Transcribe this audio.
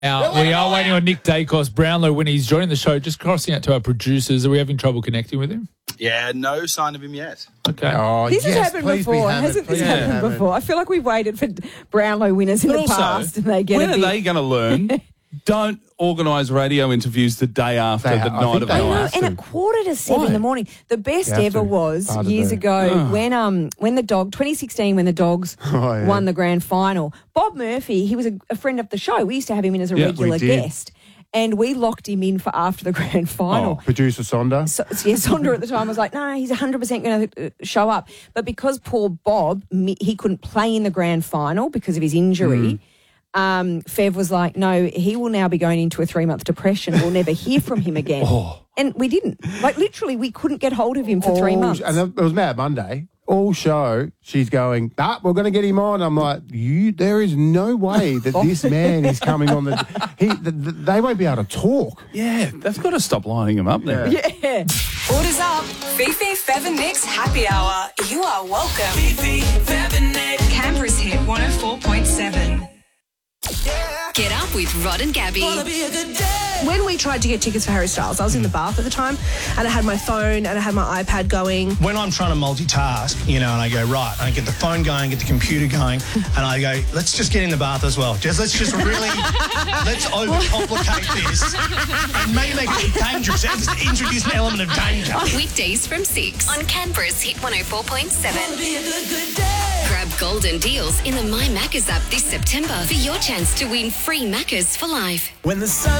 We are waiting on Nick Dacos Brownlow when he's joining the show. Just crossing out to our producers. Are we having trouble connecting with him? Yeah, no sign of him yet. Okay. Oh, This has yes, happened please be before, Hammond. hasn't this Please be happened Hammond. before? I feel like we've waited for Brownlow winners in But the also, past and they get when a are bit... they going to learn? Don't organise radio interviews the day after They the have- I night think of they I know, night. have. and at 6:45 in the morning. The best You have ever to. was Hard to years do. ago when the 2016 when the Dogs yeah. won the grand final. Bob Murphy, he was a friend of the show. We used to have him in as a Yeah, we regular did. guest. And we locked him in for after the grand final. Producer Sonda. So, yeah, Sonder at the time was like, no, he's 100% going to show up. But because poor Bob, he couldn't play in the grand final because of his injury, Fev was like, no, he will now be going into a 3-month depression. We'll never hear from him again. And we didn't. Like, literally, we couldn't get hold of him for 3 months. And it was Mad Monday. All show, she's going, we're going to get him on. I'm like, there is no way that this man is coming on. They won't be able to talk. Yeah, they've got to stop lining him up now. Yeah. Orders up. Fifi, Fev and Nick's Happy Hour. You are welcome. Fifi, Fev and Nick. Canberra's hit 104.7. Get up with Rod and Gabby. Gonna be a good day. When we tried to get tickets for Harry Styles, I was in the bath at the time and I had my phone and I had my iPad going. When I'm trying to multitask, and I go, right, I get the phone going, get the computer going, and I go, let's just get in the bath as well. Let's overcomplicate this and maybe make it dangerous. Let's introduce an element of danger. Weekdays from 6 on Canberra's Hit 104.7. Gonna be a good day. Grab golden deals in the My Maccas app this September for your chance to win free Maccas for life. When the sun